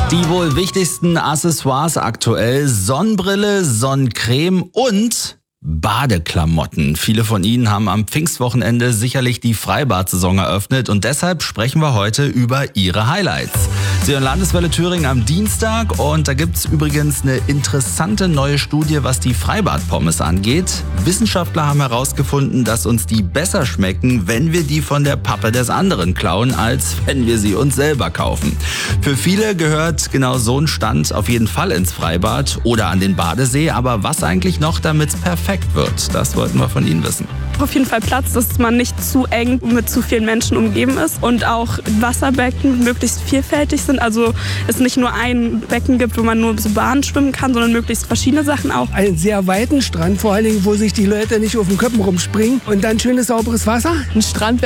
Die wohl wichtigsten Accessoires aktuell: Sonnenbrille, Sonnencreme und Badeklamotten. Viele von Ihnen haben am Pfingstwochenende sicherlich die Freibad-Saison eröffnet und deshalb sprechen wir heute über Ihre Highlights. Sie hören Landeswelle Thüringen am Dienstag und da gibt's übrigens eine interessante neue Studie, was die Freibad-Pommes angeht. Wissenschaftler haben herausgefunden, dass uns die besser schmecken, wenn wir die von der Pappe des anderen klauen, als wenn wir sie uns selber kaufen. Für viele gehört genau so ein Stand auf jeden Fall ins Freibad oder an den Badesee, aber was eigentlich noch, damit es perfekt wird? Das wollten wir von Ihnen wissen. Auf jeden Fall Platz, dass man nicht zu eng mit zu vielen Menschen umgeben ist und auch Wasserbecken möglichst vielfältig sind. Also es nicht nur ein Becken gibt, wo man nur so Bahn schwimmen kann, sondern möglichst verschiedene Sachen auch. Einen sehr weiten Strand, vor allen Dingen, wo sich die Leute nicht auf den Köppen rumspringen und dann schönes sauberes Wasser. Ein Strand